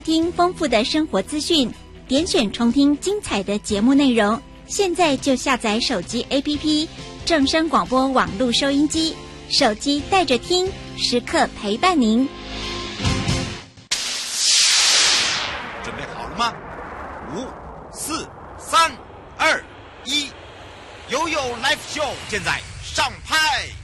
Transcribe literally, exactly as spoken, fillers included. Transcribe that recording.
听丰富的生活资讯，点选重听精彩的节目内容。现在就下载手机 A P P 正声广播网络收音机，手机带着听，时刻陪伴您。 准备好了吗？五、四、三、二、一，悠悠 Live Show 现在上拍。